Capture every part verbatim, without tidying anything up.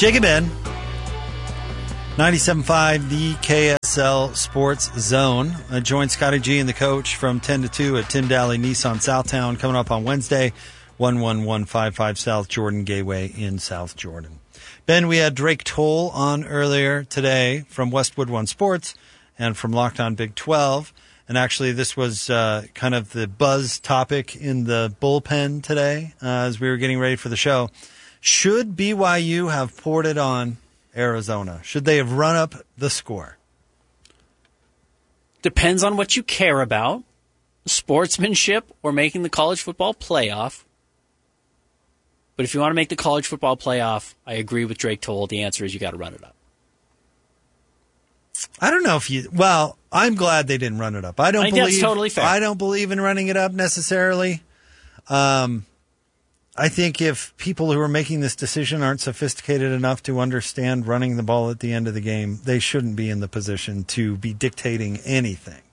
Jake and Ben, ninety-seven point five, the K S L Sports Zone. I joined Scotty G and the coach from ten to two at Tim Daly Nissan Southtown coming up on Wednesday, one one one five five South Jordan Gateway in South Jordan. Ben, we had Drake Toll on earlier today from Westwood One Sports and from Locked On Big twelve. And actually, this was uh, kind of the buzz topic in the bullpen today uh, as we were getting ready for the show. Should B Y U have poured it on Arizona? Should they have run up the score? Depends on what you care about. Sportsmanship or making the college football playoff. But if you want to make the college football playoff, I agree with Drake Toll. The answer is you got to run it up. I don't know if you... Well, I'm glad they didn't run it up. I don't I think believe... that's totally fair. I don't believe in running it up necessarily. Um... I think if people who are making this decision aren't sophisticated enough to understand running the ball at the end of the game, they shouldn't be in the position to be dictating anything.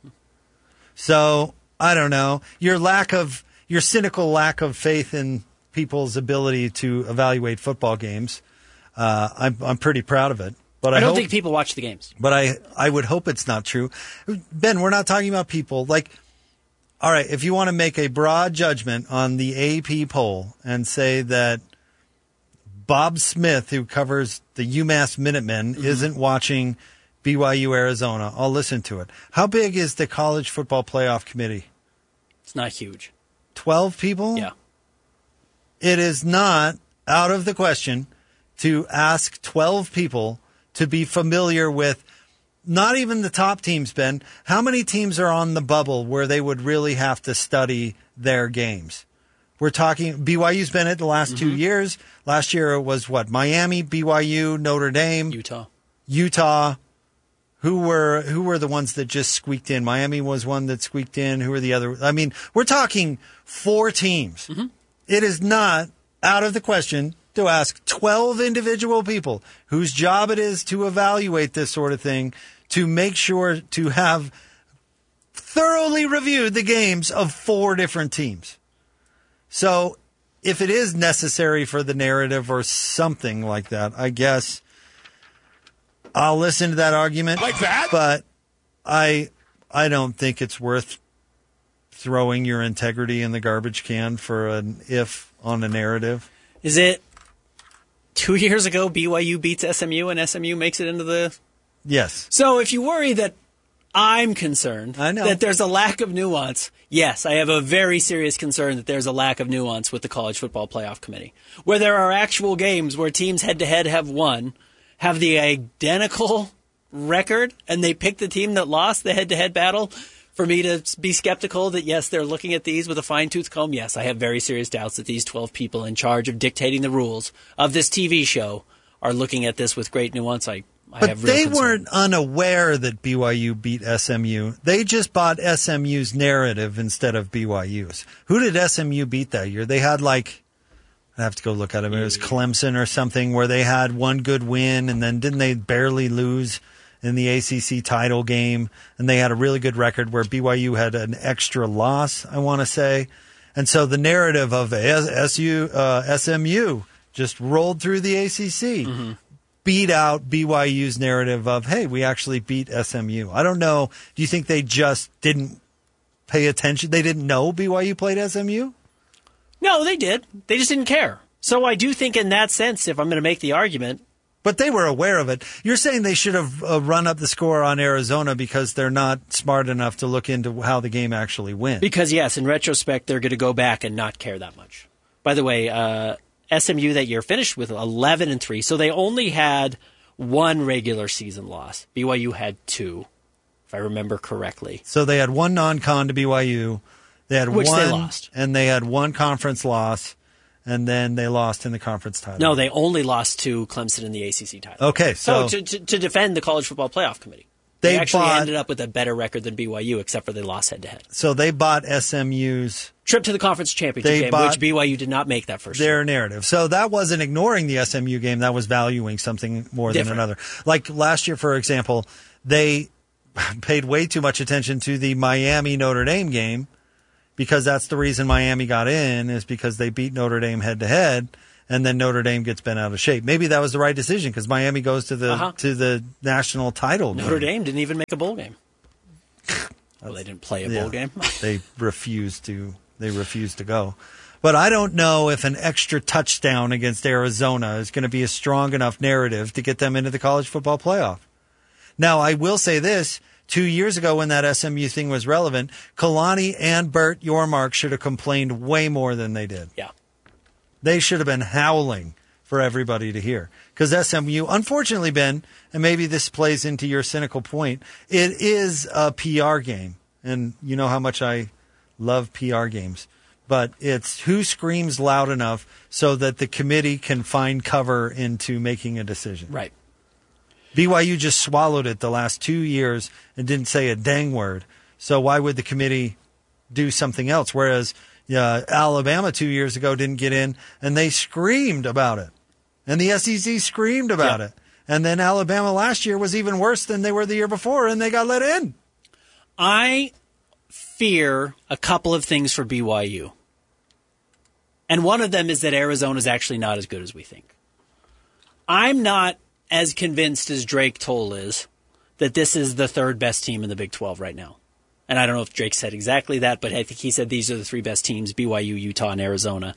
So, I don't know. Your lack of, your cynical lack of faith in people's ability to evaluate football games, uh, I'm, I'm pretty proud of it. But I, I don't hope, think people watch the games. But I, I would hope it's not true. Ben, we're not talking about people like... All right, if you want to make a broad judgment on the A P poll and say that Bob Smith, who covers the UMass Minutemen, mm-hmm. isn't watching B Y U Arizona, I'll listen to it. How big is the College Football Playoff Committee? It's not huge. twelve people? Yeah. It is not out of the question to ask twelve people to be familiar with not even the top teams, Ben. How many teams are on the bubble where they would really have to study their games? We're talking, B Y U's been it the last mm-hmm. two years. Last year it was what? Miami, B Y U, Notre Dame. Utah. Utah. Who were, who were the ones that just squeaked in? Miami was one that squeaked in. Who were the other? I mean, we're talking four teams. Mm-hmm. It is not out of the question to ask twelve individual people whose job it is to evaluate this sort of thing to make sure to have thoroughly reviewed the games of four different teams. So if it is necessary for the narrative or something like that, I guess I'll listen to that argument. Like that? But I I don't think it's worth throwing your integrity in the garbage can for an if on a narrative. Is it two years ago B Y U beats S M U and S M U makes it into the... Yes. So if you worry that I'm concerned I know. that there's a lack of nuance, yes, I have a very serious concern that there's a lack of nuance with the College Football Playoff Committee, where there are actual games where teams head-to-head have won, have the identical record, and they pick the team that lost the head-to-head battle. For me to be skeptical that, yes, they're looking at these with a fine-tooth comb, yes, I have very serious doubts that these twelve people in charge of dictating the rules of this T V show are looking at this with great nuance. I, I but have real they concern. weren't unaware that B Y U beat S M U. They just bought S M U's narrative instead of B Y U's. Who did S M U beat that year? They had like, I have to go look at it. It was Clemson or something where they had one good win and then didn't they barely lose in the A C C title game, and they had a really good record where B Y U had an extra loss, I want to say. And so the narrative of S U, uh, S M U just rolled through the A C C, mm-hmm. beat out B Y U's narrative of, hey, we actually beat S M U. I don't know. Do you think they just didn't pay attention? They didn't know B Y U played S M U? No, they did. They just didn't care. So I do think in that sense, if I'm going to make the argument, but they were aware of it. You're saying they should have uh, run up the score on Arizona because they're not smart enough to look into how the game actually went. Because, yes, in retrospect, they're going to go back and not care that much. By the way, uh, S M U that year finished with eleven and three, so they only had one regular season loss. B Y U had two, if I remember correctly. So they had one non-con to B Y U. They had Which one, they lost. And they had one conference loss. And then they lost in the conference title. No, they only lost to Clemson in the A C C title. Okay, so... so to, to, to defend the College Football Playoff Committee. They, they actually bought, ended up with a better record than B Y U, except for they lost head-to-head. So they bought S M U's... trip to the conference championship game, which B Y U did not make that first Their year. narrative. So that wasn't ignoring the S M U game. That was valuing something more Different. than another. Like last year, for example, they paid way too much attention to the Miami-Notre Dame game, because that's the reason Miami got in, is because they beat Notre Dame head-to-head, and then Notre Dame gets bent out of shape. Maybe that was the right decision because Miami goes to the uh-huh. to the national title. Notre game. Dame didn't even make a bowl game. Well, they didn't play a yeah, bowl game. they refused to. They refused to go. But I don't know if an extra touchdown against Arizona is going to be a strong enough narrative to get them into the college football playoff. Now, I will say this. Two years ago when that S M U thing was relevant, Kalani and Bert Yormark should have complained way more than they did. Yeah. They should have been howling for everybody to hear. Because S M U, unfortunately, Ben, and maybe this plays into your cynical point, it is a P R game. And you know how much I love P R games. But it's who screams loud enough so that the committee can find cover into making a decision. Right. B Y U just swallowed it the last two years and didn't say a dang word. So why would the committee do something else? Whereas uh, Alabama two years ago didn't get in, and they screamed about it. And the S E C screamed about yeah. it. And then Alabama last year was even worse than they were the year before, and they got let in. I fear a couple of things for B Y U. And one of them is that Arizona is actually not as good as we think. I'm not as convinced as Drake Toll is that this is the third best team in the Big twelve right now. And I don't know if Drake said exactly that, but I think he said these are the three best teams, B Y U, Utah, and Arizona.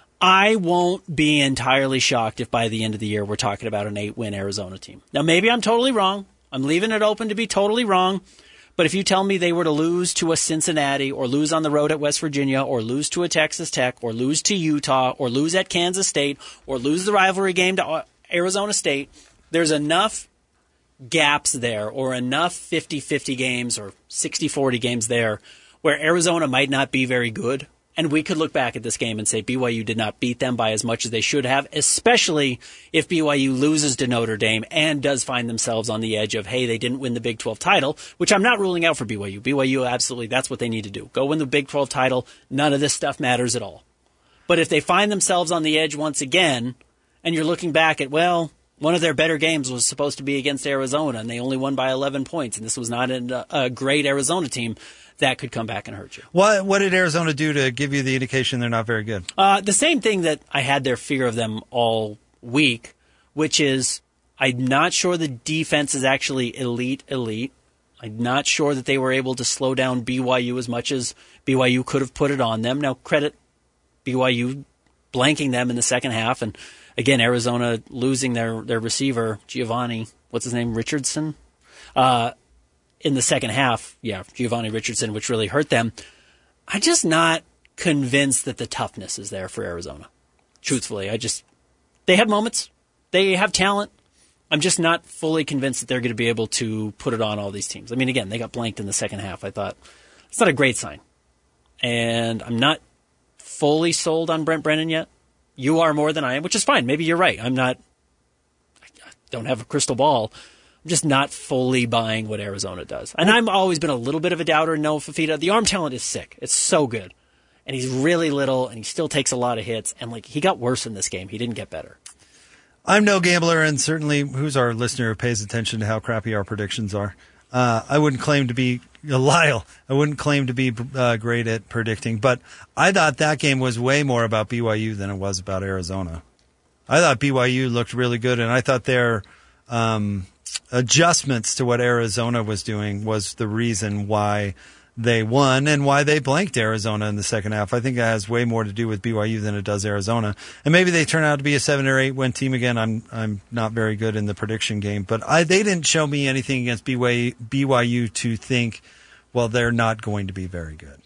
I won't be entirely shocked if by the end of the year we're talking about an eight-win Arizona team. Now, maybe I'm totally wrong. I'm leaving it open to be totally wrong. But if you tell me they were to lose to a Cincinnati or lose on the road at West Virginia or lose to a Texas Tech or lose to Utah or lose at Kansas State or lose the rivalry game to Arizona State, there's enough gaps there or enough fifty-fifty games or sixty forty games there where Arizona might not be very good. And we could look back at this game and say B Y U did not beat them by as much as they should have, especially if B Y U loses to Notre Dame and does find themselves on the edge of, hey, they didn't win the Big twelve title, which I'm not ruling out for B Y U. B Y U, absolutely, that's what they need to do. Go win the Big twelve title. None of this stuff matters at all. But if they find themselves on the edge once again, and you're looking back at, well, one of their better games was supposed to be against Arizona, and they only won by eleven points, and this was not a, a great Arizona team, that could come back and hurt you. What What did Arizona do to give you the indication they're not very good? Uh, the same thing that I had their fear of them all week, which is I'm not sure the defense is actually elite, elite. I'm not sure that they were able to slow down B Y U as much as B Y U could have put it on them. Now, credit B Y U blanking them in the second half, and again, Arizona losing their, their receiver, Giovanni, what's his name, Richardson? Uh, in the second half, yeah, Giovanni Richardson, which really hurt them. I'm just not convinced that the toughness is there for Arizona. Truthfully, I just, they have moments. They have talent. I'm just not fully convinced that they're going to be able to put it on all these teams. I mean, again, they got blanked in the second half. I thought, it's not a great sign. And I'm not fully sold on Brent Brennan yet. You are more than I am, which is fine. Maybe you're right. I'm not, I don't have a crystal ball. I'm just not fully buying what Arizona does. And I've always been a little bit of a doubter in Noah Fifita. The arm talent is sick. It's so good. And he's really little, and he still takes a lot of hits. And, like, he got worse in this game. He didn't get better. I'm no gambler, and certainly who's our listener who pays attention to how crappy our predictions are. Uh, I wouldn't claim to be uh, Lyle. I wouldn't claim to be uh, great at predicting. But I thought that game was way more about B Y U than it was about Arizona. I thought B Y U looked really good, and I thought their um, adjustments to what Arizona was doing was the reason why they won and why they blanked Arizona in the second half. I think it has way more to do with B Y U than it does Arizona. And maybe they turn out to be a seven or eight win team again. I'm I'm not very good in the prediction game, but I, they didn't show me anything against B Y U to think, well, they're not going to be very good.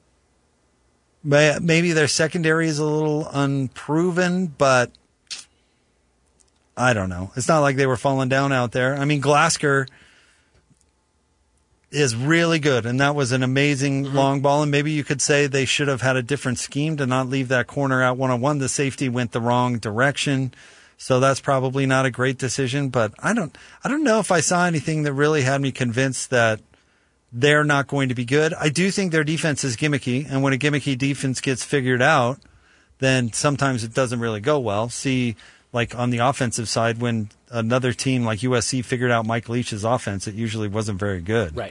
Maybe their secondary is a little unproven, but I don't know. It's not like they were falling down out there. I mean, Glasgow is really good, and that was an amazing mm-hmm. long ball, and maybe you could say they should have had a different scheme to not leave that corner out one-on-one. The safety went the wrong direction, so that's probably not a great decision, but I don't I don't know if I saw anything that really had me convinced that they're not going to be good. I do think their defense is gimmicky, and when a gimmicky defense gets figured out, then sometimes it doesn't really go well. See, like on the offensive side, when another team like U S C figured out Mike Leach's offense, it usually wasn't very good. Right.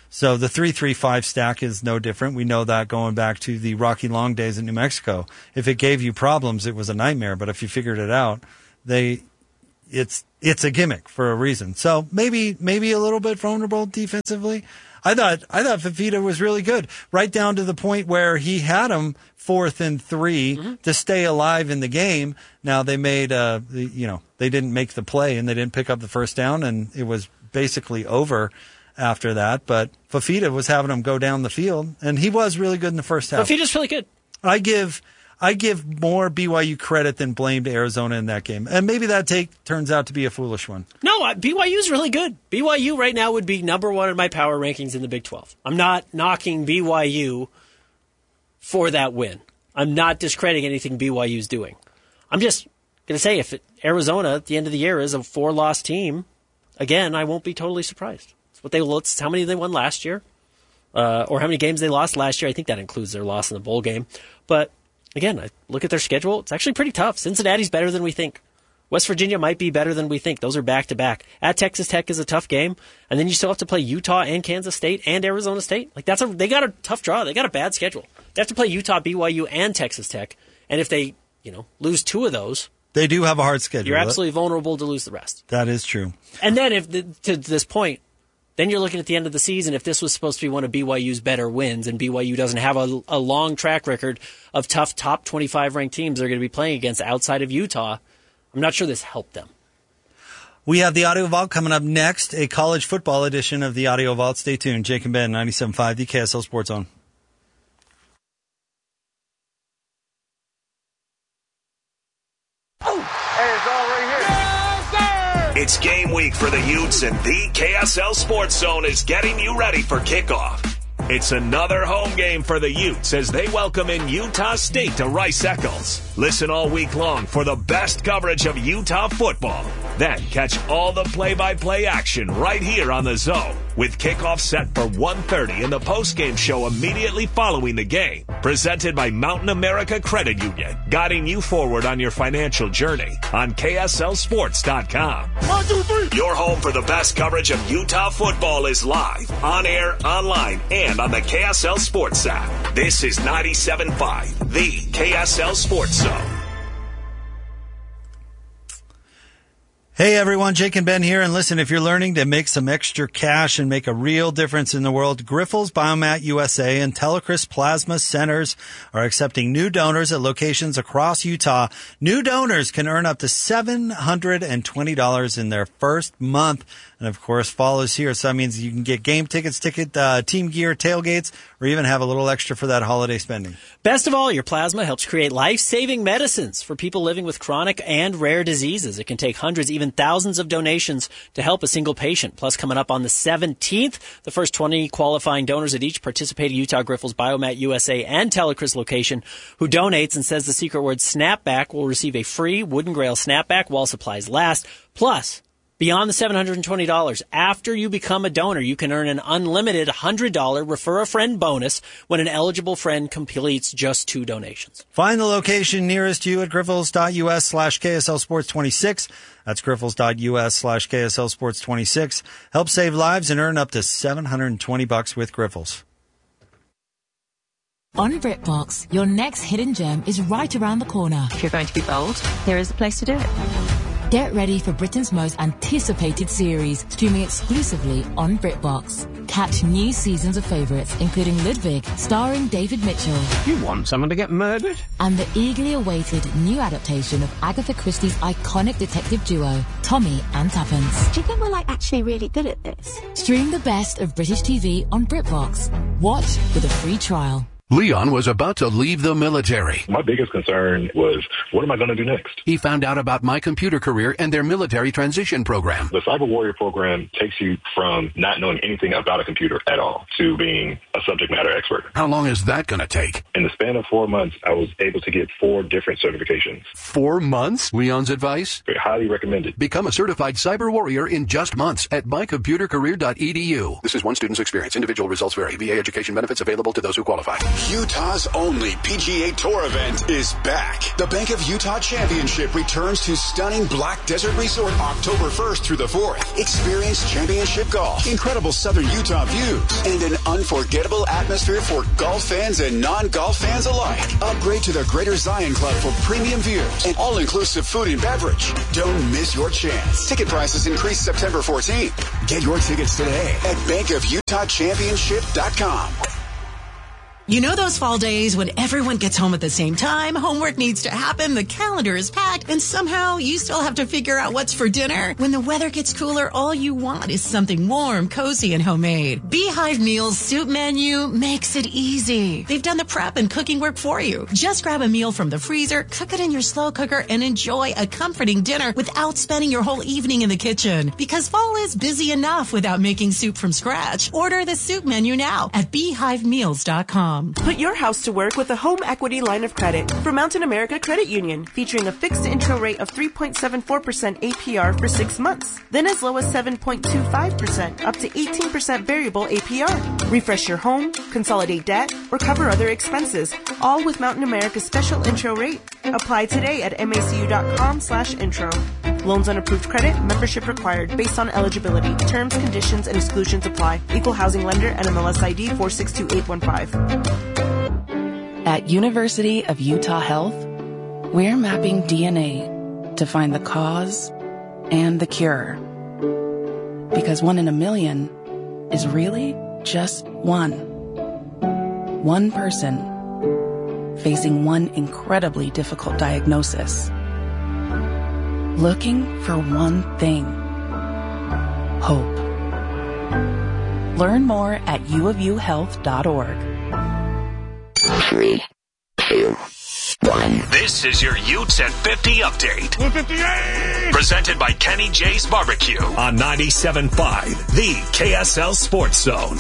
So the three three five stack is no different. We know that going back to the Rocky Long days in New Mexico. If it gave you problems, it was a nightmare. But if you figured it out, they it's it's a gimmick for a reason. So maybe maybe a little bit vulnerable defensively. I thought I thought Fifita was really good, right down to the point where he had him fourth and three mm-hmm. to stay alive in the game. Now they made, uh, the, you know, they didn't make the play and they didn't pick up the first down, and it was basically over after that. But Fifita was having him go down the field, and he was really good in the first half. Fifita's really good. I give. I give more B Y U credit than blame to Arizona in that game. And maybe that take turns out to be a foolish one. No, B Y U's really good. B Y U right now would be number one in my power rankings in the Big twelve. I'm not knocking B Y U for that win. I'm not discrediting anything B Y U's doing. I'm just going to say if it, Arizona at the end of the year is a four-loss team, again, I won't be totally surprised. It's what they, it's how many they won last year, uh, or how many games they lost last year. I think that includes their loss in the bowl game. But again, I look at their schedule. It's actually pretty tough. Cincinnati's better than we think. West Virginia might be better than we think. Those are back-to-back. At Texas Tech is a tough game. And then you still have to play Utah and Kansas State and Arizona State. Like that's a, they got a tough draw. They got a bad schedule. They have to play Utah, B Y U, and Texas Tech. And if they, you know, lose two of those, they do have a hard schedule. You're absolutely vulnerable to lose the rest. That is true. And then if the, to this point, then you're looking at the end of the season. If this was supposed to be one of B Y U's better wins, and B Y U doesn't have a, a long track record of tough top twenty-five ranked teams they're going to be playing against outside of Utah, I'm not sure this helped them. We have the Audio Vault coming up next, a college football edition of the Audio Vault. Stay tuned. Jake and Ben, ninety-seven point five, the K S L Sports Zone. It's game week for the Utes, and the K S L Sports Zone is getting you ready for kickoff. It's another home game for the Utes as they welcome in Utah State to Rice-Eccles. Listen all week long for the best coverage of Utah football. Then catch all the play-by-play action right here on the Zone, with kickoff set for one thirty in the postgame show immediately following the game. Presented by Mountain America Credit Union, guiding you forward on your financial journey on K S L sports dot com. One, two, three. Your home for the best coverage of Utah football is live, on air, online, and on the K S L Sports app. This is ninety-seven point five, the K S L Sports Zone. Hey everyone, Jake and Ben here, and listen, if you're learning to make some extra cash and make a real difference in the world, Grifols Biomat U S A and Telecris Plasma Centers are accepting new donors at locations across Utah. New donors can earn up to seven hundred twenty dollars in their first month, and of course, fall is here, so that means you can get game tickets, ticket, uh, team gear, tailgates, or even have a little extra for that holiday spending. Best of all, your plasma helps create life-saving medicines for people living with chronic and rare diseases. It can take hundreds, even thousands of donations to help a single patient. Plus, coming up on the seventeenth, the first twenty qualifying donors at each participating Utah Grifols Biomat U S A and Telecris location who donates and says the secret word snapback will receive a free Wooden Grail snapback while supplies last. Plus, beyond the seven hundred twenty dollars, after you become a donor, you can earn an unlimited one hundred dollars refer a friend bonus when an eligible friend completes just two donations. Find the location nearest you at griffles.us slash KSL Sports 26. That's griffles.us slash KSL Sports 26. Help save lives and earn up to seven hundred twenty bucks with Griffles. On BritBox, your next hidden gem is right around the corner. If you're going to be bold, here is the place to do it. Get ready for Britain's most anticipated series, streaming exclusively on BritBox. Catch new seasons of favourites, including Ludwig, starring David Mitchell. You want someone to get murdered? And the eagerly awaited new adaptation of Agatha Christie's iconic detective duo, Tommy and Tuppence. Do you think we're, like, actually really good at this? Stream the best of British T V on BritBox. Watch with a free trial. Leon was about to leave the military. My biggest concern was, what am I going to do next? He found out about My Computer Career and their military transition program. The Cyber Warrior program takes you from not knowing anything about a computer at all to being a subject matter expert. How long is that going to take? In the span of four months, I was able to get four different certifications. Four months? Leon's advice? Very highly recommended. Become a certified Cyber Warrior in just months at my computer career dot e d u. This is one student's experience. Individual results vary. V A education benefits available to those who qualify. Utah's only P G A Tour event is back. The Bank of Utah Championship returns to stunning Black Desert Resort October first through the fourth. Experience championship golf, incredible southern Utah views, and an unforgettable atmosphere for golf fans and non-golf fans alike. Upgrade to the Greater Zion Club for premium views and all-inclusive food and beverage. Don't miss your chance. Ticket prices increase September fourteenth. Get your tickets today at bank of utah championship dot com. You know those fall days when everyone gets home at the same time, homework needs to happen, the calendar is packed, and somehow you still have to figure out what's for dinner? When the weather gets cooler, all you want is something warm, cozy, and homemade. Beehive Meals Soup Menu makes it easy. They've done the prep and cooking work for you. Just grab a meal from the freezer, cook it in your slow cooker, and enjoy a comforting dinner without spending your whole evening in the kitchen. Because fall is busy enough without making soup from scratch. Order the soup menu now at beehive meals dot com. Put your house to work with a home equity line of credit from Mountain America Credit Union, featuring a fixed intro rate of three point seven four percent A P R for six months, then as low as seven point two five percent, up to eighteen percent variable A P R. Refresh your home, consolidate debt, or cover other expenses, all with Mountain America's special intro rate. Apply today at macu.com slash intro. Loans on approved credit, membership required, based on eligibility. Terms, conditions, and exclusions apply. Equal housing lender, N M L S I D four six two eight one five. At University of Utah Health, we're mapping D N A to find the cause and the cure. Because one in a million is really just one. One person facing one incredibly difficult diagnosis. Looking for one thing. Hope. Learn more at u of u health dot org. Three, two, one. This is your Utes at fifty update. one fifty-eight! Presented by Kenny J's Barbecue on ninety-seven point five, the K S L Sports Zone.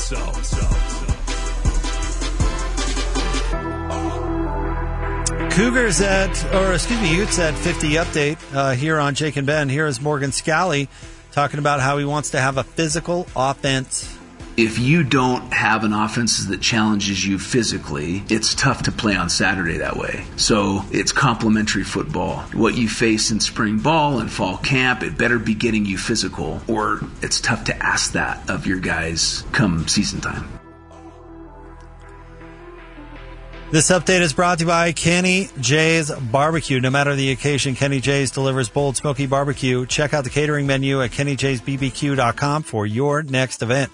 Cougars at, or excuse me, Utes at fifty update uh, here on Jake and Ben. Here is Morgan Scally talking about how he wants to have a physical offense. If you don't have an offense that challenges you physically, it's tough to play on Saturday that way. So it's complementary football. What you face in spring ball and fall camp, it better be getting you physical, or it's tough to ask that of your guys come season time. This update is brought to you by Kenny J's Barbecue. No matter the occasion, Kenny J's delivers bold, smoky barbecue. Check out the catering menu at kenny j's b b q dot com for your next event.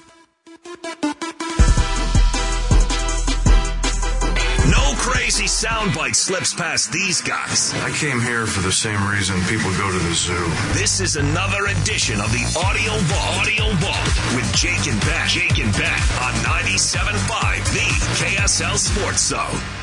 No crazy soundbite slips past these guys. I came here for the same reason people go to the zoo. This is another edition of the Audio Vault. Audio Vault with Jake and Ben. Jake and Ben on ninety-seven point five, the K S L Sports Zone.